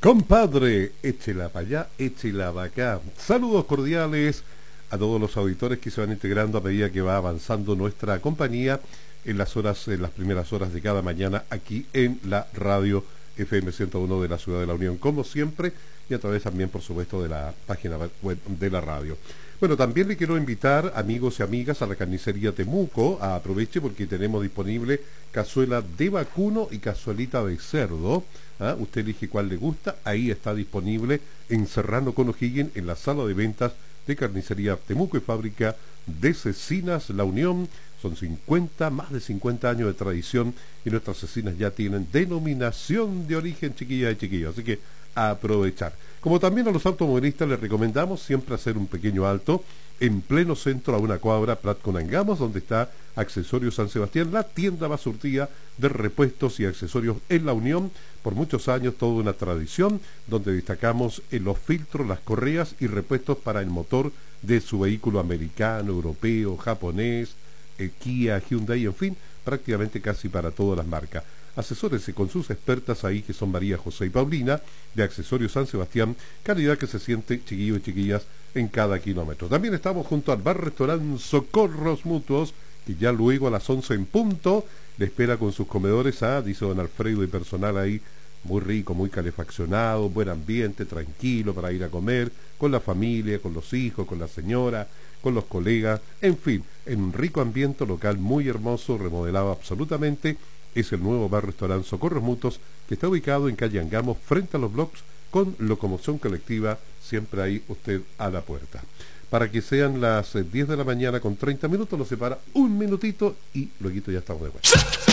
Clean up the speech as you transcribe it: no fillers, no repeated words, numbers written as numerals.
Compadre, échela para allá, échela para acá. Saludos cordiales a todos los auditores que se van integrando a medida que va avanzando nuestra compañía en las primeras horas de cada mañana aquí en la radio FM 101 de la Ciudad de la Unión, como siempre, y a través también, por supuesto, de la página web de la radio. Bueno, también le quiero invitar, amigos y amigas, a la carnicería Temuco. Aproveche porque tenemos disponible cazuela de vacuno y cazuelita de cerdo. Usted elige cuál le gusta. Ahí está disponible en Serrano con O'Higgins, en la sala de ventas de carnicería Temuco y fábrica de cecinas La Unión. Son más de 50 años de tradición y nuestras cecinas ya tienen denominación de origen, chiquillas y chiquillos. Así que a aprovechar. Como también a los automovilistas les recomendamos siempre hacer un pequeño alto en pleno centro a una cuadra Prat con Angamos, donde está Accesorios San Sebastián, la tienda más surtida de repuestos y accesorios en La Unión. Por muchos años, toda una tradición, donde destacamos en los filtros, las correas y repuestos para el motor de su vehículo americano, europeo, japonés, Kia, Hyundai, en fin, prácticamente casi para todas las marcas. Asesórese con sus expertas ahí, que son María José y Paulina, de Accesorios San Sebastián, calidad que se siente, chiquillos y chiquillas, en cada kilómetro. También estamos junto al bar-restaurante Socorros Mutuos, que ya luego a las 11 en punto le espera con sus comedores, dice don Alfredo y personal ahí, muy rico, muy calefaccionado, buen ambiente, tranquilo para ir a comer, con la familia, con los hijos, con la señora, con los colegas, en fin, en un rico ambiente local muy hermoso, remodelado absolutamente. Es el nuevo bar-restaurante Socorros Mutuos, que está ubicado en calle Angamos, frente a los blogs, con locomoción colectiva, siempre ahí usted a la puerta. Para que sean las 10 de la mañana con 30 minutos, nos separa un minutito y luego ya estamos de vuelta.